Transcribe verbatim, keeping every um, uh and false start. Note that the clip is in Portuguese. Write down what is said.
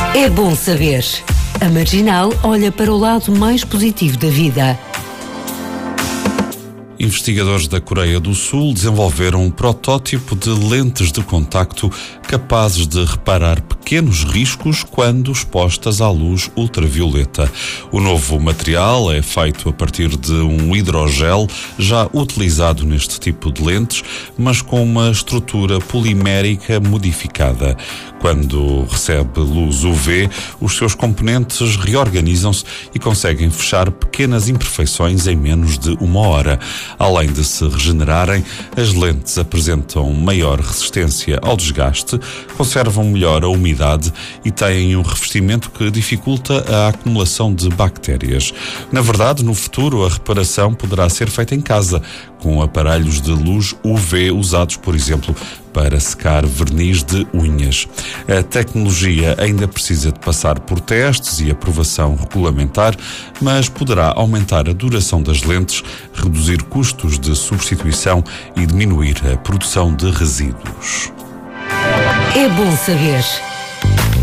É bom saber. A Marginal olha para o lado mais positivo da vida. Investigadores da Coreia do Sul desenvolveram um protótipo de lentes de contacto capazes de reparar pequenos riscos quando expostas à luz ultravioleta. O novo material é feito a partir de um hidrogel já utilizado neste tipo de lentes, mas com uma estrutura polimérica modificada. Quando recebe luz U V, os seus componentes reorganizam-se e conseguem fechar pequenas imperfeições em menos de uma hora. Além de se regenerarem, as lentes apresentam maior resistência ao desgaste, conservam melhor a umidade e têm um revestimento que dificulta a acumulação de bactérias. Na verdade, no futuro, a reparação poderá ser feita em casa, com aparelhos de luz U V usados, por exemplo, para secar verniz de unhas. A tecnologia ainda precisa de passar por testes e aprovação regulamentar, mas poderá aumentar a duração das lentes, reduzir custos de substituição e diminuir a produção de resíduos. É bom saber.